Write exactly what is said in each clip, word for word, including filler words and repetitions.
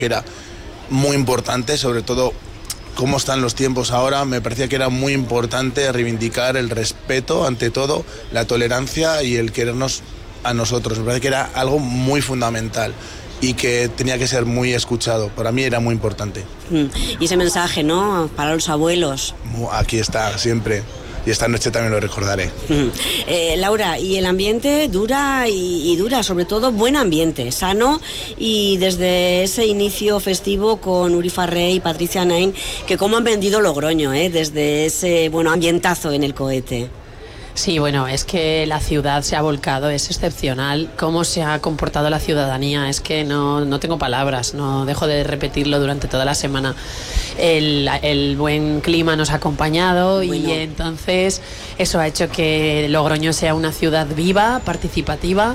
Era muy importante, sobre todo cómo están los tiempos ahora. Me parecía que era muy importante reivindicar el respeto ante todo, la tolerancia y el querernos a nosotros. Me parece que era algo muy fundamental y que tenía que ser muy escuchado. Para mí era muy importante. Y ese mensaje, ¿no?, para los abuelos. Aquí está, siempre. Y esta noche también lo recordaré. Eh, Laura, y el ambiente dura y, y dura, sobre todo buen ambiente, sano, y desde ese inicio festivo con Uri Farré y Patricia Nain, que cómo han vendido Logroño, ¿eh? Desde ese bueno ambientazo en el cohete. Sí, bueno, es que la ciudad se ha volcado, es excepcional cómo se ha comportado la ciudadanía, es que no, no tengo palabras, no dejo de repetirlo durante toda la semana. El, el buen clima nos ha acompañado bueno. Y entonces eso ha hecho que Logroño sea una ciudad viva, participativa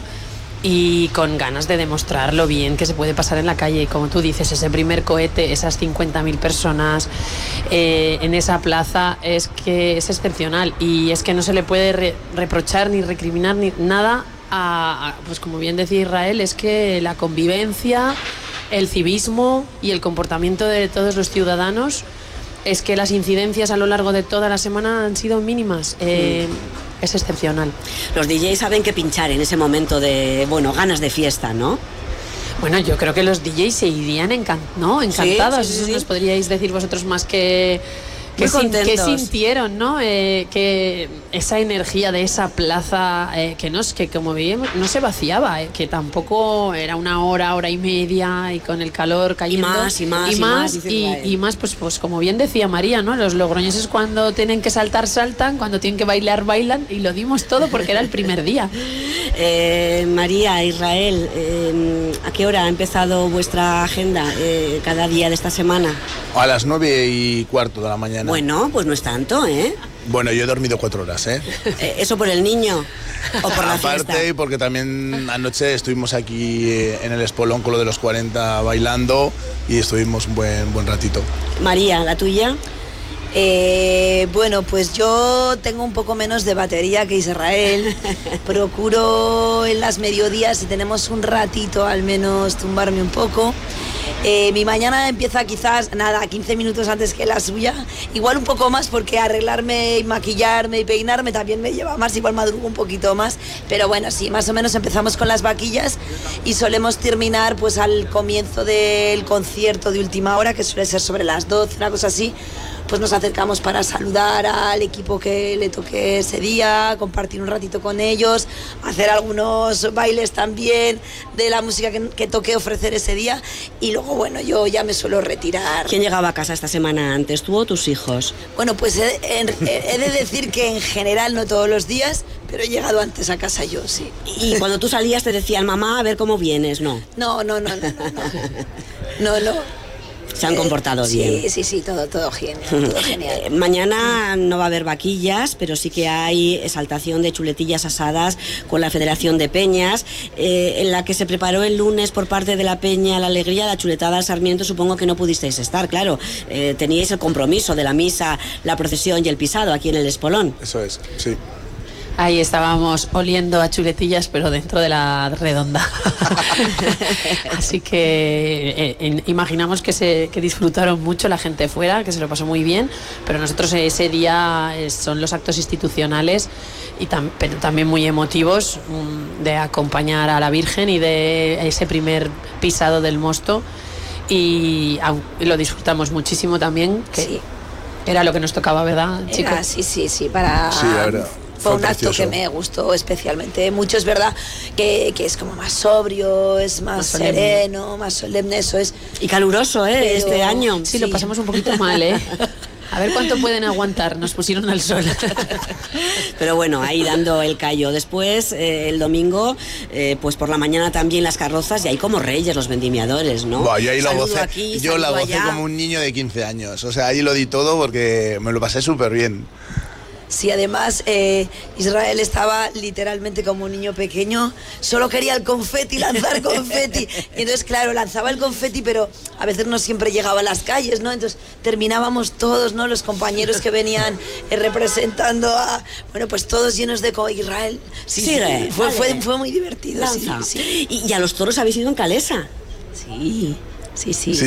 y con ganas de demostrar lo bien que se puede pasar en la calle. Como tú dices, ese primer cohete, esas cincuenta mil personas eh, en esa plaza, es que es excepcional y es que no se le puede re- reprochar ni recriminar ni nada a, a, pues como bien decía Israel, es que la convivencia, el civismo y el comportamiento de todos los ciudadanos, es que las incidencias a lo largo de toda la semana han sido mínimas. Eh, sí. Es excepcional. Los D Js saben qué pinchar en ese momento de, bueno, ganas de fiesta, ¿no? Bueno, yo creo que los D Js se irían encan- ¿no? encantados. Sí, sí, sí, Eso sí. nos podríais decir vosotros más que... ¿Qué, sin, ¿Qué sintieron, no? Eh, que esa energía de esa plaza, eh, que, no, que como veíamos, no se vaciaba, eh, que tampoco era una hora, hora y media, y con el calor cayendo. Y más, y más, y, y más, más, y, y, y más, pues, pues como bien decía María, ¿no? Los logroñeses cuando tienen que saltar, saltan, cuando tienen que bailar, bailan, y lo dimos todo porque era el primer día. Eh, María, Israel, eh, ¿a qué hora ha empezado vuestra agenda eh, cada día de esta semana? A las nueve y cuarto de la mañana. Bueno, pues no es tanto, ¿eh? Bueno, yo he dormido cuatro horas, ¿eh? eh ¿Eso por el niño o por la Aparte, fiesta? y porque también anoche estuvimos aquí en el Espolón con lo de los cuarenta bailando y estuvimos un buen, buen ratito. María, ¿la tuya? Eh, bueno, pues yo tengo un poco menos de batería que Israel. Procuro en las mediodías, si tenemos un ratito, al menos tumbarme un poco. Eh, mi mañana empieza quizás, nada, quince minutos antes que la suya. Igual un poco más porque arreglarme y maquillarme y peinarme también me lleva más, igual madrugo un poquito más. Pero bueno, sí, más o menos empezamos con las vaquillas y solemos terminar pues al comienzo del concierto de última hora, que suele ser sobre las doce, una cosa así. Pues nos acercamos para saludar al equipo que le toque ese día, compartir un ratito con ellos, hacer algunos bailes también de la música que, que toque ofrecer ese día y luego, bueno, yo ya me suelo retirar. ¿Quién llegaba a casa esta semana antes, tú o tus hijos? Bueno, pues he, he, he de decir que en general no todos los días, pero he llegado antes a casa yo, sí. Y cuando tú salías te decían, mamá, a ver cómo vienes, ¿no? No, no, no, no, no, no. No, no. Se han comportado eh, bien. Sí, sí, sí, todo, todo genial, todo genial. Eh, mañana no va a haber vaquillas, pero sí que hay exaltación de chuletillas asadas con la Federación de Peñas, eh, en la que se preparó el lunes por parte de la Peña La Alegría, la chuletada al Sarmiento. Supongo que no pudisteis estar, claro. Eh, teníais el compromiso de la misa, la procesión y el pisado aquí en el Espolón. Eso es, sí. Ahí estábamos oliendo a chuletillas, pero dentro de la redonda. Así que eh, eh, imaginamos que se que disfrutaron mucho la gente fuera, que se lo pasó muy bien, pero nosotros ese día eh, son los actos institucionales, y tam, pero también muy emotivos, um, de acompañar a la Virgen y de ese primer pisado del mosto, y, y lo disfrutamos muchísimo también, que sí. Era lo que nos tocaba, ¿verdad, chicos? Era, sí, sí, sí, para... Sí, la verdad. Fue un acto que me gustó especialmente mucho. Es verdad que, que es como más sobrio, es más, más sereno, más solemne, eso es. Y caluroso, ¿eh? Pero, este año. Sí, sí, lo pasamos un poquito mal, ¿eh? A ver cuánto pueden aguantar, nos pusieron al sol. Pero bueno, ahí dando el callo. Después, eh, el domingo, eh, pues por la mañana también las carrozas, y ahí como reyes los vendimiadores, ¿no? Bueno, yo ahí lo saludo gocé, aquí, yo la gocé allá. como un niño de quince años. O sea, ahí lo di todo porque me lo pasé súper bien. Sí, además eh, Israel estaba literalmente como un niño pequeño, solo quería el confeti, lanzar confeti. Y entonces, claro, lanzaba el confeti, pero a veces no siempre llegaba a las calles, ¿no? Entonces terminábamos todos, ¿no? Los compañeros que venían eh, representando a... Bueno, pues todos llenos de... Co- Israel, sí, Sigue, sí, fue, vale. fue, fue muy divertido. Sí, Lanza. sí. Y, y a los toros habéis ido en Calesa. Sí. Sí, sí. Sí,